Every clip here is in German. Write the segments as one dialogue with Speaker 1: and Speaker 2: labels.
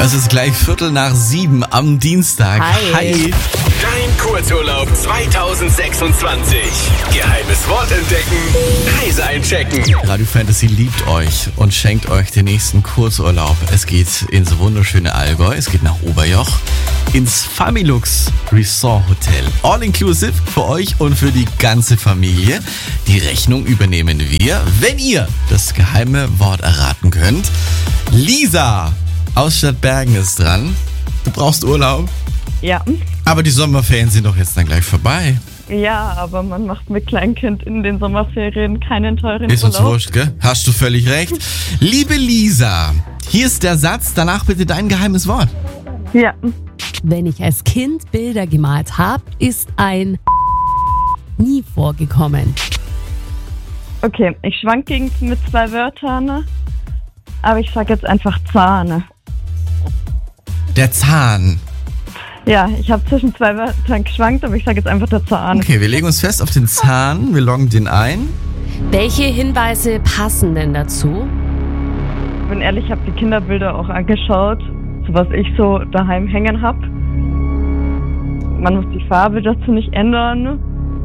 Speaker 1: Es ist gleich 6:15 am Dienstag.
Speaker 2: Hi.
Speaker 3: Dein Kurzurlaub 2026. Geheimes Wort entdecken, Reise einchecken.
Speaker 1: Radio Fantasy liebt euch und schenkt euch den nächsten Kurzurlaub. Es geht ins wunderschöne Allgäu, es geht nach Oberjoch, ins Familux Resort Hotel. All inclusive für euch und für die ganze Familie. Die Rechnung übernehmen wir, wenn ihr das geheime Wort erraten könnt. Lisa aus Stadtbergen ist dran. Du brauchst Urlaub.
Speaker 2: Ja.
Speaker 1: Aber die Sommerferien sind doch jetzt dann gleich vorbei.
Speaker 2: Ja, aber man macht mit Kleinkind in den Sommerferien keinen teuren
Speaker 1: Ist uns
Speaker 2: Urlaub.
Speaker 1: wurscht, gell? Hast du völlig recht. Liebe Lisa, hier ist der Satz, danach bitte dein geheimes Wort.
Speaker 2: Ja.
Speaker 4: Wenn ich als Kind Bilder gemalt habe, ist ein nie vorgekommen.
Speaker 2: Okay, ich schwank mit 2 Wörtern, aber ich sag jetzt einfach Zahn.
Speaker 1: Der Zahn.
Speaker 2: Ja, ich habe zwischen 2 Wörtern geschwankt, aber ich sag jetzt einfach der Zahn.
Speaker 1: Okay, wir legen uns fest auf den Zahn. Wir loggen den ein.
Speaker 4: Welche Hinweise passen denn dazu?
Speaker 2: Ich bin ehrlich, ich habe die Kinderbilder auch angeschaut, so was ich so daheim hängen habe. Man muss die Farbe dazu nicht ändern.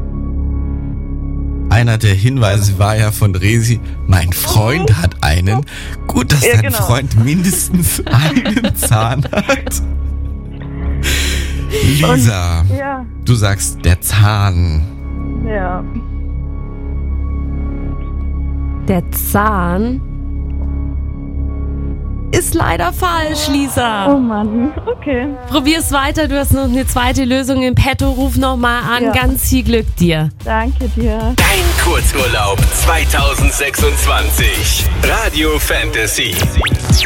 Speaker 1: Einer der Hinweise war ja von Resi, mein Freund hat einen. Gut, dass
Speaker 2: Ja,
Speaker 1: dein
Speaker 2: genau.
Speaker 1: Freund mindestens einen Zahn hat. Lisa,
Speaker 2: Ja,
Speaker 1: du sagst der Zahn.
Speaker 2: ja.
Speaker 4: Der Zahn ist leider falsch,
Speaker 2: Oh
Speaker 4: Lisa.
Speaker 2: Mann, okay.
Speaker 4: Probier's weiter, du hast noch eine zweite Lösung im Petto. Ruf nochmal an,
Speaker 2: Ja.
Speaker 4: ganz viel Glück dir.
Speaker 2: Danke dir.
Speaker 3: Dein Kurzurlaub 2026. Radio Fantasy.